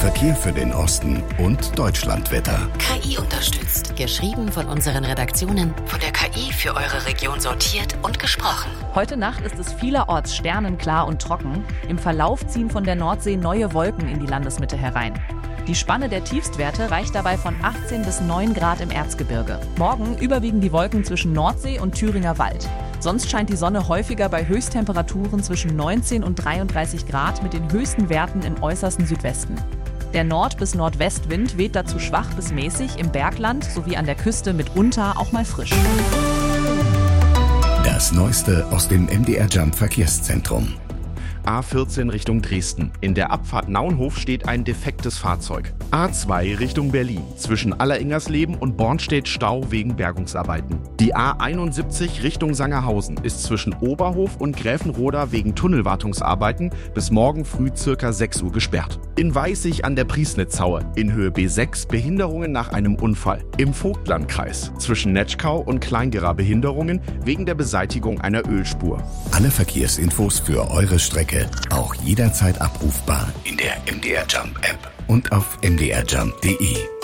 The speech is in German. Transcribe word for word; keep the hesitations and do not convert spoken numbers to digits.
Verkehr für den Osten und Deutschlandwetter. K I unterstützt. Geschrieben von unseren Redaktionen, von der K I für eure Region sortiert und gesprochen. Heute Nacht ist es vielerorts sternenklar und trocken. Im Verlauf ziehen von der Nordsee neue Wolken in die Landesmitte herein. Die Spanne der Tiefstwerte reicht dabei von achtzehn bis neun Grad im Erzgebirge. Morgen überwiegen die Wolken zwischen Nordsee und Thüringer Wald. Sonst scheint die Sonne häufiger bei Höchsttemperaturen zwischen neunzehn und dreiunddreißig Grad mit den höchsten Werten im äußersten Südwesten. Der Nord- bis Nordwestwind weht dazu schwach bis mäßig im Bergland sowie an der Küste mitunter auch mal frisch. Das Neueste aus dem M D R Jump Verkehrszentrum. A vierzehn Richtung Dresden. In der Abfahrt Naunhof steht ein defektes Fahrzeug. A zwei Richtung Berlin. Zwischen Alleringersleben und Bornstedt Stau wegen Bergungsarbeiten. Die A einundsiebzig Richtung Sangerhausen ist zwischen Oberhof und Gräfenroda wegen Tunnelwartungsarbeiten bis morgen früh circa sechs Uhr gesperrt. In Weißig an der Priesnitzhaue in Höhe B sechs Behinderungen nach einem Unfall. Im Vogtlandkreis zwischen Netschkau und Kleingera Behinderungen wegen der Beseitigung einer Ölspur. Alle Verkehrsinfos für eure Strecke auch jederzeit abrufbar in der M D R Jump App und auf m d r jump punkt d e.